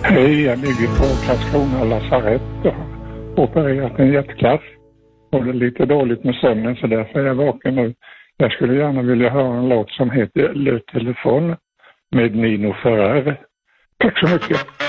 Hej, jag ligger på Karlskrona lasarett och har opererat en hjärtklaff. Och det är lite dåligt med sömnen så därför är jag vaken nu. Jag skulle gärna vilja höra en låt som heter Le Telefon med Nino Ferrer. Tack så mycket.